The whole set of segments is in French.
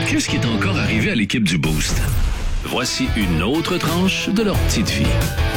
Qu'est-ce qui est encore arrivé à l'équipe du Boost? Voici une autre tranche de leur petite vie.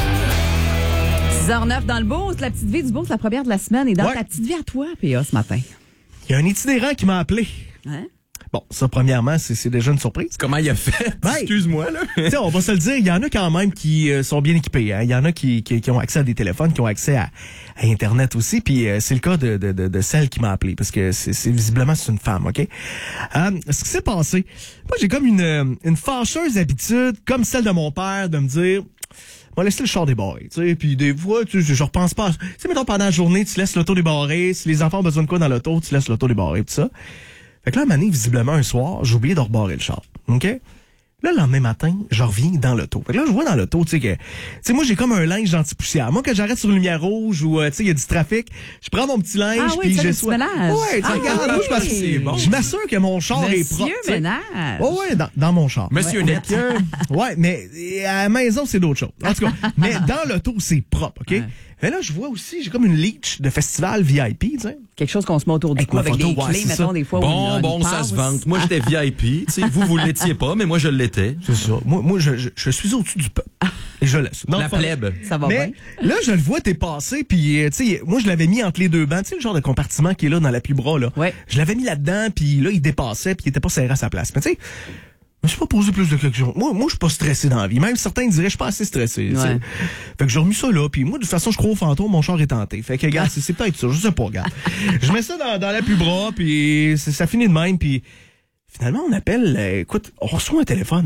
6h09 dans le Boost, la petite vie du Boost, la première de la semaine. Et dans ta petite vie à toi, PA, ce matin. Il y a un itinérant qui m'a appelé. Hein? Bon, ça, premièrement, c'est déjà une surprise. Comment il a fait? Ben, excuse-moi, là. T'sais, on va se le dire, il y en a quand même qui sont bien équipés. Hein. Il y en a qui ont accès à des téléphones, qui ont accès à Internet aussi. Puis c'est le cas de celle qui m'a appelé, parce que c'est visiblement c'est une femme, OK? Ce qui s'est passé, moi, j'ai comme une fâcheuse habitude, comme celle de mon père, de me dire... On va laisser le char débarré, tu sais, puis des fois, je repense pas. Tu sais, mettons, pendant la journée, tu laisses l'auto débarré, si les enfants ont besoin de quoi dans l'auto, tu laisses l'auto débarré, tout ça. Fait que là, un moment donné, visiblement, un soir, j'ai oublié de rebarrer le char, OK? Là, le lendemain matin, je reviens dans l'auto. Fait que là, je vois dans l'auto, tu sais, que, tu sais, moi, j'ai comme un linge anti-poussière. Moi, quand j'arrête sur une lumière rouge ou, tu sais, il y a du trafic, je prends mon petit linge, puis je sois... Ouais, tu sais, regarde, moi, je m'assure que mon char est propre. Monsieur ménage. Ouais, dans mon char. Monsieur Net. Ouais, mais à la maison, c'est d'autres choses. En tout cas, mais dans l'auto, c'est propre, OK? Ouais. Mais là, je vois aussi, j'ai comme une leech de festival VIP, tu sais. Quelque chose qu'on se met autour du cou avec des clés, mettons, des fois. Bon, ça se vante. Moi, j'étais VIP. Tu sais, vous l'étiez pas, mais moi, je l'étais. C'est ça. Moi, je suis au-dessus du peuple. Et je laisse. La plèbe. Ça va bien. Là, je le vois, t'es passé, puis, tu sais, moi, je l'avais mis entre les deux bancs. Tu sais, le genre de compartiment qui est là dans l'appui-bras, là. Ouais. Je l'avais mis là-dedans, puis là, il dépassait, puis il était pas serré à sa place. Mais tu sais, je me suis pas posé plus de questions. Moi, je suis pas stressé dans la vie. Même certains diraient, je suis pas assez stressé. Ouais. Fait que j'ai remis ça là. Puis moi, de toute façon, je crois au fantôme, mon char est tenté. Fait que, regarde, c'est peut-être ça. Je sais pas, regarde. Je mets ça dans l'appui-bras, puis ça finit de même. Puis finalement, on appelle, écoute, on reçoit un téléphone.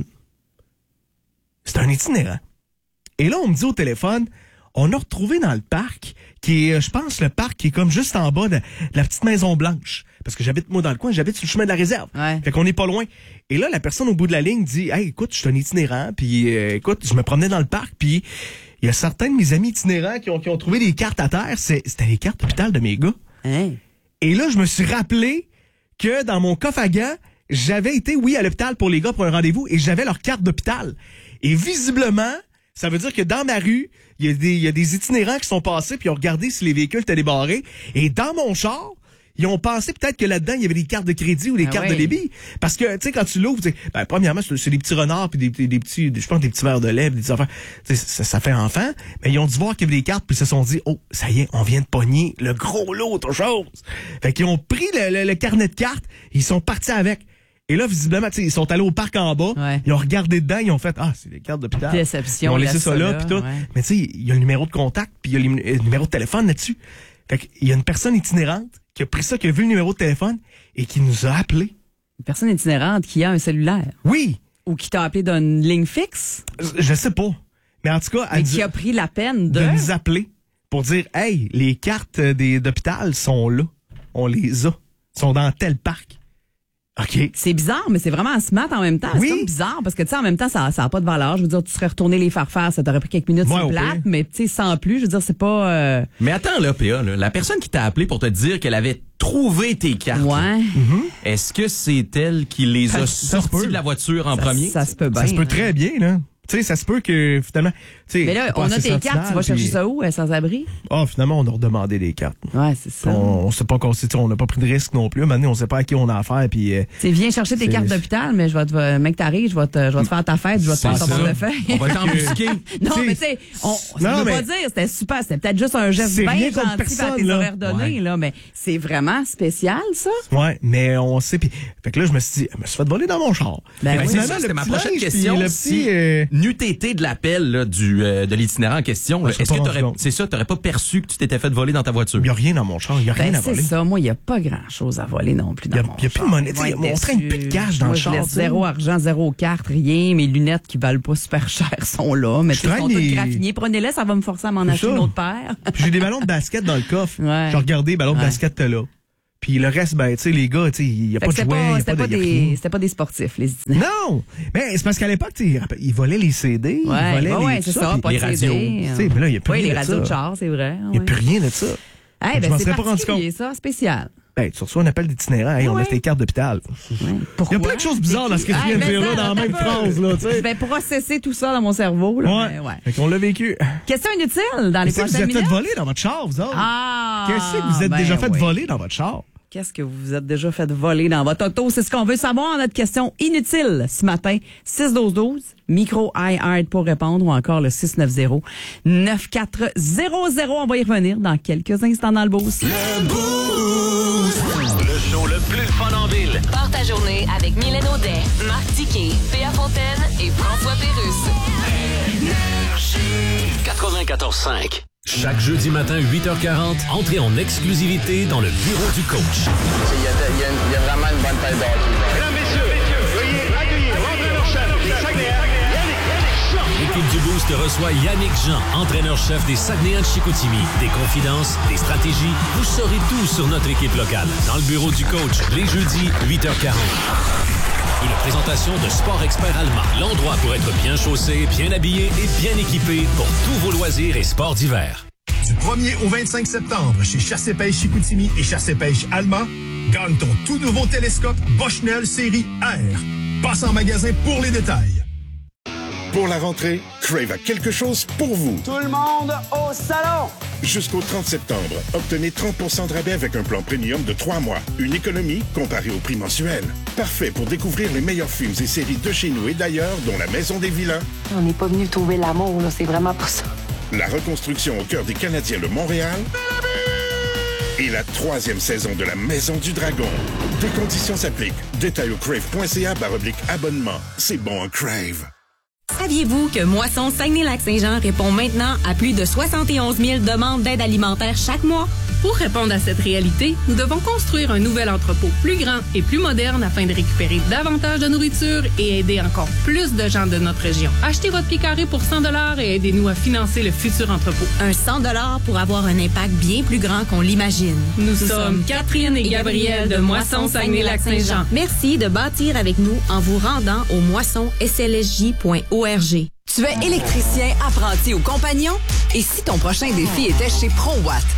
C'est un itinérant. Et là, on me dit au téléphone, on a retrouvé dans le parc, qui est, je pense, le parc qui est comme juste en bas de la petite Maison Blanche. Parce que j'habite, moi, dans le coin, j'habite sur le chemin de la réserve. Ouais. Fait qu'on n'est pas loin. Et là, la personne au bout de la ligne dit, hey, écoute, je suis un itinérant, puis écoute, je me promenais dans le parc, puis il y a certains de mes amis itinérants qui ont trouvé des cartes à terre. C'était les cartes d'hôpital de mes gars. Hein? Et là, je me suis rappelé que dans mon coffre à gants, j'avais été, oui, à l'hôpital pour les gars pour un rendez-vous, et j'avais leur carte d'hôpital. Et visiblement, ça veut dire que dans ma rue, il y a des itinérants qui sont passés puis ils ont regardé si les véhicules étaient débarrés. Et dans mon char, ils ont pensé peut-être que là-dedans, il y avait des cartes de crédit ou des cartes de débit. Parce que, tu sais, quand tu l'ouvres, premièrement, c'est des petits renards puis des petits, je pense, des petits verres de lait, des affaires. Ça fait enfant. Mais ils ont dû voir qu'il y avait des cartes puis ils se sont dit, oh, ça y est, on vient de pogner le gros lot, autre chose. Fait qu'ils ont pris le carnet de cartes, ils sont partis avec. Et là, visiblement, ils sont allés au parc en bas, ils ont regardé dedans, ils ont fait, c'est des cartes d'hôpital. Déception. Ils ont laissé ça là, puis tout. Ouais. Mais tu sais, il y a le numéro de contact, puis il y a le numéro de téléphone là-dessus. Fait qu'il y a une personne itinérante qui a pris ça, qui a vu le numéro de téléphone et qui nous a appelés. Une personne itinérante qui a un cellulaire. Oui. Ou qui t'a appelé d'une ligne fixe. Je sais pas. Mais en tout cas, mais qui a pris la peine de nous appeler pour dire, hey, les cartes d'hôpital sont là. On les a. Sont dans tel parc. OK. C'est bizarre, mais c'est vraiment smart en même temps. Oui. C'est comme bizarre parce que, tu sais, en même temps, ça a pas de valeur. Je veux dire, tu serais retourné les faire faire, ça t'aurait pris quelques minutes sur plate, mais, tu sais, sans plus, je veux dire, c'est pas... Mais attends, là, PA, là, la personne qui t'a appelé pour te dire qu'elle avait trouvé tes cartes. Ouais. Est-ce que c'est elle qui les a sorties de la voiture en premier? Ça se peut bien. Ça se peut très bien, là. Tu sais, ça se peut que, finalement... Mais là, on a tes cartes, tu vas chercher ça où, sans-abri? Finalement, on a redemandé des cartes. Ouais, c'est ça. On sait pas on n'a pas pris de risque non plus. Maintenant, on sait pas à qui on a affaire, puis... viens chercher tes cartes d'hôpital, mais mec, t'arrives, je vais te faire ta fête, je vais te faire ton portefeuille. On va t'embusquer. Non, mais tu sais, ça veut pas dire, c'était super, c'était peut-être juste un geste bien gentil par tes horaires donnés, là, mais c'est vraiment spécial, ça. Ouais, mais on sait, puis fait que là, je me suis dit, je me suis fait voler dans mon char. C'était ma prochaine question. Si n'eût été de l'appel là, de l'itinérant en question, est-ce que t'aurais pas perçu que tu t'étais fait voler dans ta voiture? Il y a rien dans mon char, il y a rien à voler. C'est ça, moi, il y a pas grand-chose à voler non plus dans mon char. Il y a plus de monnaie, on traîne plus de cash dans le char. Je laisse zéro argent, zéro carte, rien. Mes lunettes qui valent pas super cher sont là, mais tu sont toutes graffinées. Prenez-les, ça va me forcer à m'en acheter une autre paire. J'ai des ballons de basket dans le coffre. Ouais. J'ai regardé, les ballons de basket étaient là. Puis le reste, tu sais, les gars, il n'y a pas de jouets, c'était pas des sportifs, les itinérants. Non! Mais c'est parce qu'à l'époque, ils volaient les CD, ils volaient c'est ça, pas les de radios. CD. Mais là, il n'y a plus rien de ça. Les radios de char, c'est vrai. Il n'y a plus rien de ça. Je m'en serais pas rendu compte. Ça, spécial. Tu reçois un appel d'itinérant, on laisse tes cartes d'hôpital. Il y a plein de choses bizarres dans ce que tu viens de dire là, dans la même phrase. Là, je vais processer tout ça dans mon cerveau. Là, Fait qu'on l'a vécu. Question inutile dans les prochaines minutes. Vous êtes fait voler dans votre char, vous autres? Qu'est-ce que vous êtes déjà fait voler dans votre char? Qu'est-ce que vous vous êtes déjà fait voler dans votre auto? C'est ce qu'on veut savoir. Notre question inutile ce matin. 6-12-12, micro iHeart pour répondre ou encore le 690-9400. On va y revenir dans quelques instants dans le Boost. Le Boost! Le show le plus fun en ville. Pars ta journée avec Mylène Audet, Marc Tiquet, Péa Fontaine et François Pérusse. 94.5. Chaque jeudi matin, 8h40, entrez en exclusivité dans le bureau du coach. Il y a vraiment une bonne tête d'hockey. Mesdames, messieurs, veuillez accueillir l'entraîneur-chef des Saguenayens, Yannick Jean. L'équipe du Boost reçoit Yannick Jean, entraîneur-chef des Saguenayens de Chicoutimi. Des confidences, des stratégies, vous saurez tout sur notre équipe locale. Dans le bureau du coach, les jeudis, 8h40. Une présentation de Sport Expert Allemand. L'endroit pour être bien chaussé, bien habillé et bien équipé pour tous vos loisirs et sports d'hiver. Du 1er au 25 septembre, chez Chasse et Pêche Chicoutimi et Chasse et Pêche Allemand, gagne ton tout nouveau télescope Bushnell série R. Passe en magasin pour les détails. Pour la rentrée, Crave a quelque chose pour vous. Tout le monde au salon! Jusqu'au 30 septembre, obtenez 30% de rabais avec un plan premium de 3 mois. Une économie comparée au prix mensuel. Parfait pour découvrir les meilleurs films et séries de chez nous et d'ailleurs, dont La Maison des Vilains. On n'est pas venu trouver l'amour, là, c'est vraiment pas ça. La reconstruction au cœur des Canadiens de Montréal. Et la 3e saison de La Maison du Dragon. Des conditions s'appliquent. Détail au crave.ca/abonnement. C'est bon un Crave. Saviez-vous que Moisson Saguenay-Lac-Saint-Jean répond maintenant à plus de 71 000 demandes d'aide alimentaire chaque mois? Pour répondre à cette réalité, nous devons construire un nouvel entrepôt plus grand et plus moderne afin de récupérer davantage de nourriture et aider encore plus de gens de notre région. Achetez votre pied carré pour 100 $ et aidez-nous à financer le futur entrepôt. Un 100 $ pour avoir un impact bien plus grand qu'on l'imagine. Nous sommes Catherine et Gabriel de Moisson Saguenay-Lac-Saint-Jean. Merci de bâtir avec nous en vous rendant au moissonslsj.org. Tu es électricien, apprenti ou compagnon? Et si ton prochain défi était chez ProWatt?